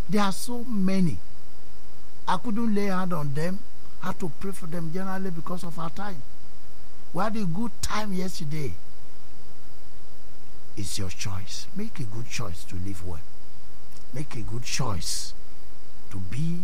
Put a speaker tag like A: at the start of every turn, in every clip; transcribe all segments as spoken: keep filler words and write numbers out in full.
A: There are so many. I couldn't lay hand on them. I had to pray for them generally because of our time. We had a good time yesterday. It's your choice. Make a good choice to live well. Make a good choice to be,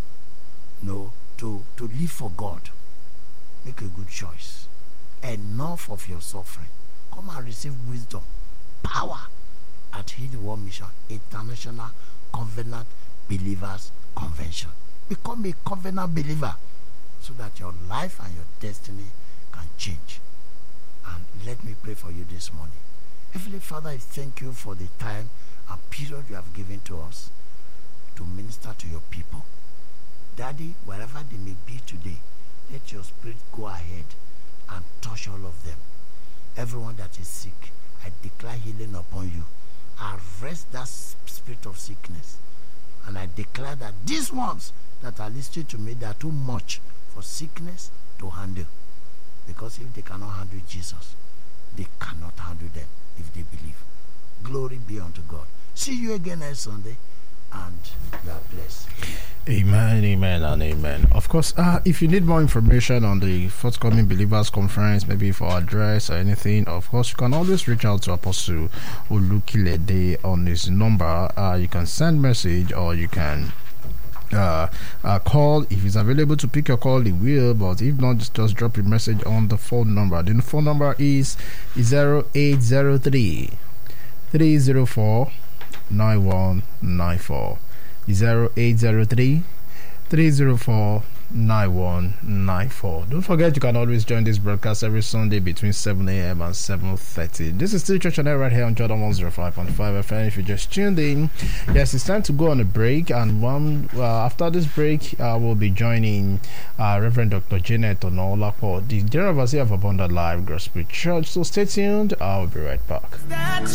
A: no, to, to live for God. Make a good choice. Enough of your suffering. Come and receive wisdom, power at Hidden World Mission International Covenant Believers Convention. Become a covenant believer so that your life and your destiny can change. And let me pray for you this morning. Heavenly Father, I thank you for the time and period you have given to us to minister to your people. Daddy, wherever they may be today, let your spirit go ahead and touch all of them. Everyone that is sick, I declare healing upon you. Arrest that spirit of sickness. And I declare that these ones that are listening to me, they are too much for sickness to handle. Because if they cannot handle Jesus, they cannot handle them if they believe. Glory be unto God. See you again next Sunday, and God bless.
B: Amen, amen, and amen. Of course, uh, if you need more information on the forthcoming Believers Conference, maybe for address or anything, of course, you can always reach out to Apostle Olukilede on his number. Uh, you can send message, or you can uh, uh, call. If he's available to pick your call, he will, but if not, just, just drop a message on the phone number. The phone number is zero eight zero three, three zero four, nine one nine four. zero eight zero three, three zero four, nine one nine four. Don't forget, you can always join this broadcast every Sunday between seven a.m. and seven thirty. This is still Church on Air right here on Jordan one oh five point five F M. If you just tuned in, yes, it's time to go on a break, and one uh, after this break, uh, we'll be joining uh, Reverend Doctor Janet Onolapo, the General Overseer of Abundant Life Gospel Church. So stay tuned. I'll be right back.